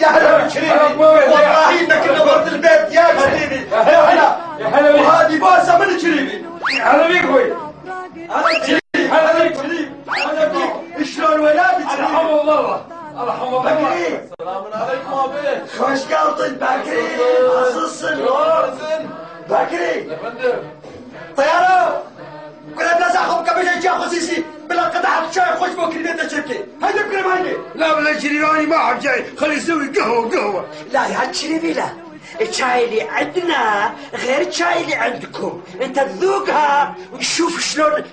يا هلا بالشريفي، والله انك نورت البيت يا شريفي. يا هلا يا هلا، وهذه بوسه من شريفي. هلا بيك اخوي. هلا شريفي، هلا بيك شريفي، هلا بيك. شلون ولادك؟ الحمد لله الحمد لله. بكري السلام عليكم ابي. خوش قلطن بكري، عصصن بكري. يا فندم طياره كلها بلا زخم قبل جاي خصيصي بلا قطعه شاي خوش بكري بيت الشركه. هيدا بكري هيدا. لا بلا شريفاني ما حد جاي، خلي يسوي قهوه. لا يا شريفي لا، الشاي اللي عندنا غير الشاي اللي عندكم، انت تذوقها وتشوف شلون